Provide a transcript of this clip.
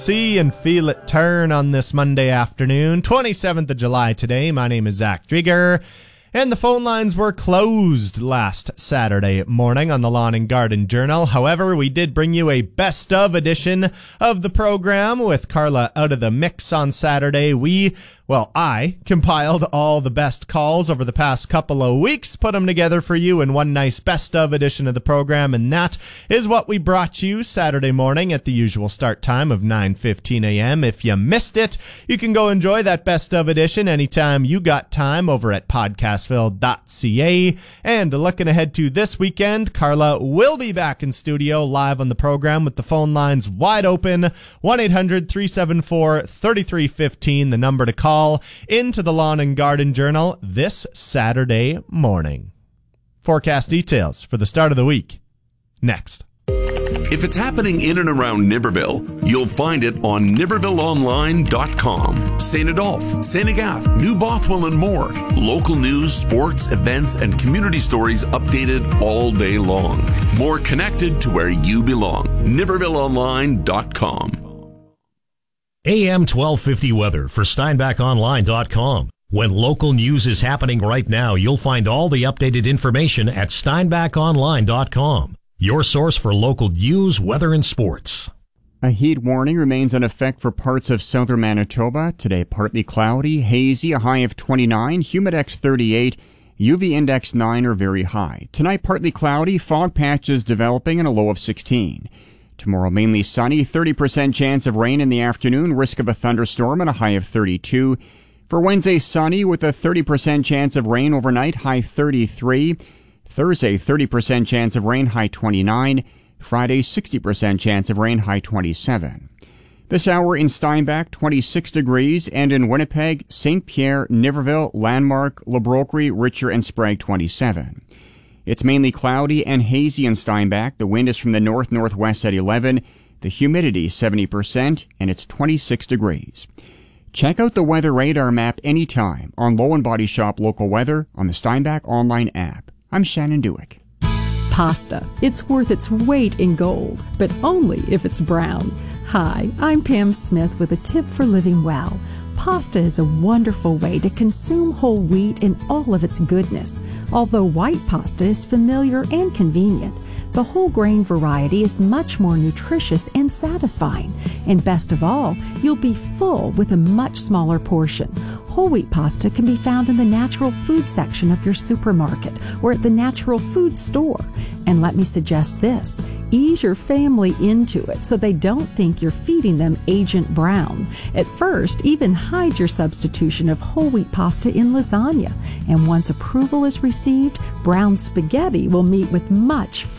See and feel it turn on this Monday afternoon, 27th of July today. My name is Zach Drieger, and the phone lines were closed last Saturday morning on the Lawn and Garden Journal. However, we did bring you a best of edition of the program with Carla out of the mix on Saturday. I compiled all the best calls over the past couple of weeks, put them together for you in one nice best of edition of the program, and that is what we brought you Saturday morning at the usual start time of 9:15 a.m. If you missed it, you can go enjoy that best of edition anytime you got time over at podcastville.ca. And looking ahead to this weekend, Carla will be back in studio live on the program with the phone lines wide open. 1-800-374-3315, the number to call into the Lawn and Garden Journal this Saturday morning. Forecast details for the start of the week next. If it's happening in and around Niverville, you'll find it on NivervilleOnline.com. St. Adolphe, St. Agathe, New Bothwell, and more. Local news, sports, events, and community stories updated all day long. More connected to where you belong. NivervilleOnline.com. AM 1250 weather for SteinbachOnline.com. When local news is happening right now, you'll find all the updated information at SteinbachOnline.com. Your source for local news, weather, and sports. A heat warning remains in effect for parts of southern Manitoba. Today, partly cloudy, hazy, a high of 29, humidex 38, UV index 9 or very high. Tonight, partly cloudy, fog patches developing, and a low of 16. Tomorrow, mainly sunny, 30% chance of rain in the afternoon, risk of a thunderstorm, and a high of 32. For Wednesday, sunny with a 30% chance of rain overnight, high 33. Thursday, 30% chance of rain, high 29. Friday, 60% chance of rain, high 27. This hour in Steinbach, 26 degrees, and in Winnipeg, St. Pierre, Niverville, Landmark, Le Brocquerie, Richer, and Sprague, 27. It's mainly cloudy and hazy in Steinbach. The wind is from the north-northwest at 11. The humidity, 70%, and it's 26 degrees. Check out the weather radar map anytime on Low and Body Shop Local Weather on the Steinbach online app. I'm Shannon Dewick. Pasta. It's worth its weight in gold, but only if it's brown. Hi, I'm Pam Smith with a tip for living well. Pasta is a wonderful way to consume whole wheat in all of its goodness. Although white pasta is familiar and convenient, the whole grain variety is much more nutritious and satisfying. And best of all, you'll be full with a much smaller portion. Whole wheat pasta can be found in the natural food section of your supermarket or at the natural food store. And let me suggest this. Ease your family into it so they don't think you're feeding them Agent Brown. At first, even hide your substitution of whole wheat pasta in lasagna. And once approval is received, brown spaghetti will meet with much